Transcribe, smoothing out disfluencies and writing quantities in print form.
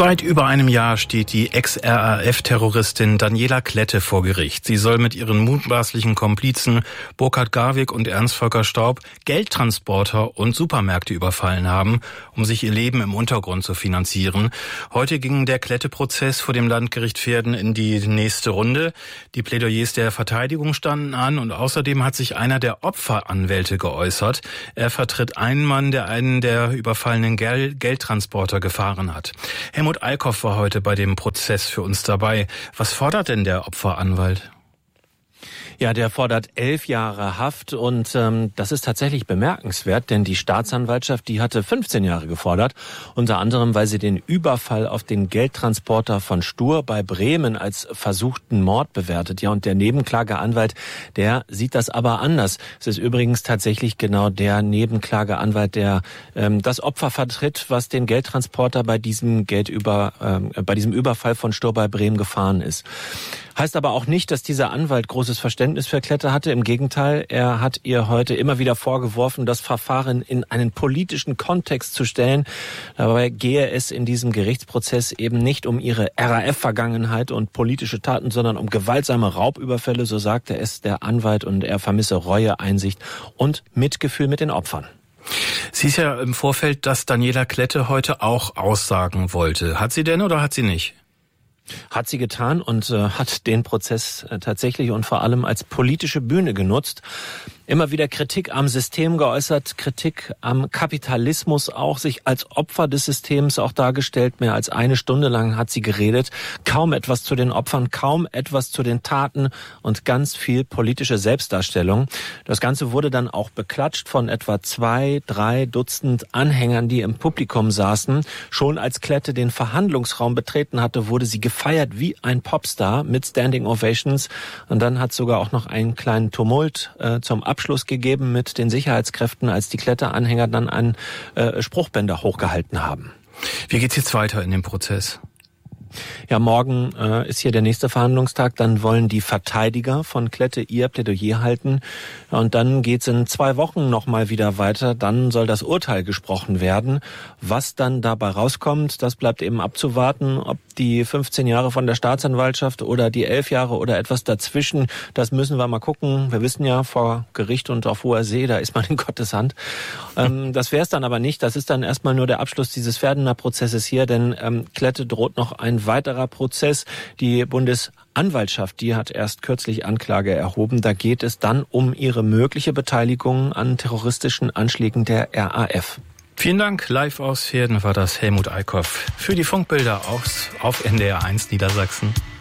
Seit über einem Jahr steht die Ex-RAF-Terroristin Daniela Klette vor Gericht. Sie soll mit ihren mutmaßlichen Komplizen Burkhard Garwig und Ernst-Volker Staub Geldtransporter und Supermärkte überfallen haben, um sich ihr Leben im Untergrund zu finanzieren. Heute ging der Klette-Prozess vor dem Landgericht Verden in die nächste Runde. Die Plädoyers der Verteidigung standen an und außerdem hat sich einer der Opferanwälte geäußert. Er vertritt einen Mann, der einen der überfallenen Geldtransporter gefahren hat. Helmut Eickhoff war heute bei dem Prozess für uns dabei. Was fordert denn der Opferanwalt? Ja, der fordert 11 Jahre Haft und das ist tatsächlich bemerkenswert, denn die Staatsanwaltschaft, die hatte 15 Jahre gefordert, unter anderem, weil sie den Überfall auf den Geldtransporter von Stur bei Bremen als versuchten Mord bewertet. Ja, und der Nebenklageanwalt, der sieht das aber anders. Es ist übrigens tatsächlich genau der Nebenklageanwalt, der das Opfer vertritt, was den Geldtransporter bei diesem Überfall von Stur bei Bremen gefahren ist. Heißt aber auch nicht, dass dieser Anwalt großes Verständnis für Klette hatte. Im Gegenteil, er hat ihr heute immer wieder vorgeworfen, das Verfahren in einen politischen Kontext zu stellen. Dabei gehe es in diesem Gerichtsprozess eben nicht um ihre RAF-Vergangenheit und politische Taten, sondern um gewaltsame Raubüberfälle, so sagte es der Anwalt, und er vermisse Reue, Einsicht und Mitgefühl mit den Opfern. Sie ist ja im Vorfeld, dass Daniela Klette heute auch aussagen wollte. Hat sie denn oder hat sie nicht? Hat sie getan und hat den Prozess tatsächlich und vor allem als politische Bühne genutzt. Immer wieder Kritik am System geäußert, Kritik am Kapitalismus auch, sich als Opfer des Systems auch dargestellt. Mehr als eine Stunde lang hat sie geredet. Kaum etwas zu den Opfern, kaum etwas zu den Taten und ganz viel politische Selbstdarstellung. Das Ganze wurde dann auch beklatscht von etwa 2-3 Dutzend Anhängern, die im Publikum saßen. Schon als Klette den Verhandlungsraum betreten hatte, wurde sie gefeiert wie ein Popstar mit Standing Ovations. Und dann hat sogar auch noch einen kleinen Tumult zum Abschluss gegeben mit den Sicherheitskräften, als die Kletteranhänger dann einen Spruchbänder hochgehalten haben. Wie geht's jetzt weiter in dem Prozess? Ja, morgen ist hier der nächste Verhandlungstag. Dann wollen die Verteidiger von Klette ihr Plädoyer halten. Und dann geht's in 2 Wochen nochmal wieder weiter. Dann soll das Urteil gesprochen werden. Was dann dabei rauskommt, das bleibt eben abzuwarten. Ob die 15 Jahre von der Staatsanwaltschaft oder die 11 Jahre oder etwas dazwischen, das müssen wir mal gucken. Wir wissen ja, vor Gericht und auf hoher See, da ist man in Gottes Hand. Das wäre es dann aber nicht. Das ist dann erstmal nur der Abschluss dieses Verdener Prozesses hier, denn Klette droht noch ein weiterer Prozess. Die Bundesanwaltschaft, die hat erst kürzlich Anklage erhoben. Da geht es dann um ihre mögliche Beteiligung an terroristischen Anschlägen der RAF. Vielen Dank. Live aus Verden war das Helmut Eickhoff für die Funkbilder auf NDR 1 Niedersachsen.